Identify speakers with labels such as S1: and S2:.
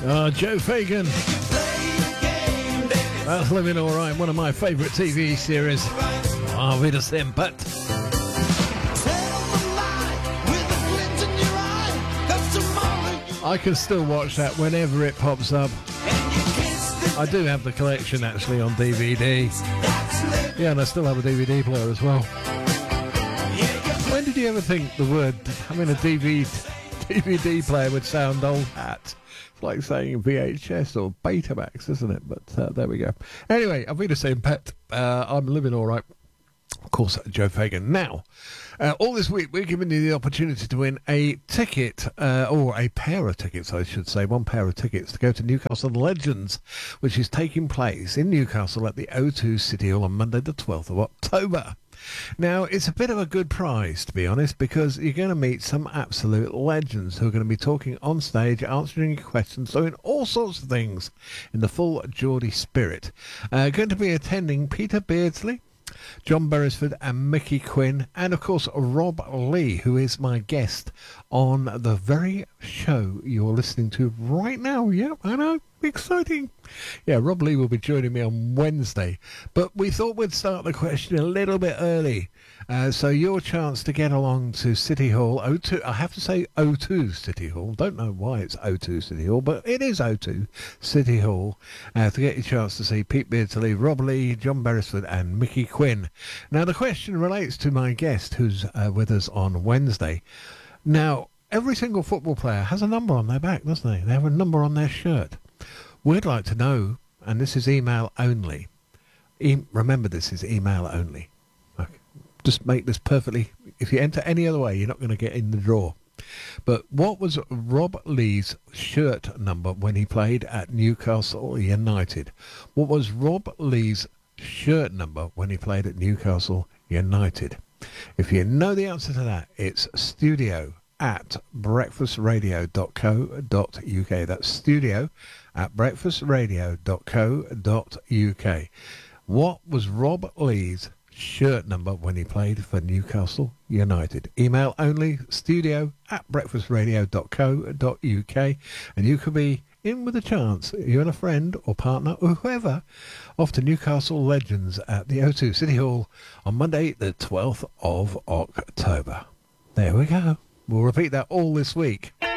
S1: Joe Fagan. That's Living Alright, one of my favourite TV series. Vida Sempat. I can still watch that whenever it pops up. I do have the collection actually on DVD. Yeah, and I still have a DVD player as well. When did you ever think the word having a DVD player would sound old hat? It's like saying VHS or Betamax, isn't it? But there we go. Anyway, I've been to see Pet. I'm living all right. Of course, Joe Fagan. Now, all this week, we're giving you the opportunity to win a ticket, or a pair of tickets, I should say, one pair of tickets to go to Newcastle Legends, which is taking place in Newcastle at the O2 City Hall on Monday, the 12th of October. Now, it's a bit of a good prize, to be honest, because you're going to meet some absolute legends who are going to be talking on stage, answering your questions, doing all sorts of things in the full Geordie spirit. Going to be attending Peter Beardsley, John Beresford and Mickey Quinn, and of course Rob Lee, who is my guest on the very show you're listening to right now. Yeah, I know, exciting. Yeah, Rob Lee will be joining me on Wednesday, but we thought we'd start the question a little bit early. So your chance to get along to City Hall, O2, I have to say O2 City Hall, don't know why it's O2 City Hall, but it is O2 City Hall, to get your chance to see Pete Beardsley, Rob Lee, John Beresford and Mickey Quinn. Now the question relates to my guest who's with us on Wednesday. Now, every single football player has a number on their back, doesn't they? They have a number on their shirt. We'd like to know, and this is email only. Remember, this is email only. Okay. Just make this perfectly... If you enter any other way, you're not going to get in the draw. But what was Rob Lee's shirt number when he played at Newcastle United? What was Rob Lee's shirt number when he played at Newcastle United? If you know the answer to that, it's studio@breakfastradio.co.uk. That's studio@breakfastradio.co.uk. What was Rob Lee's shirt number when he played for Newcastle United? Email only, studio@breakfastradio.co.uk, and you could be in with a chance, you and a friend or partner or whoever, off to Newcastle Legends at the O2 City Hall on Monday the 12th of October. There we go. We'll repeat that all this week.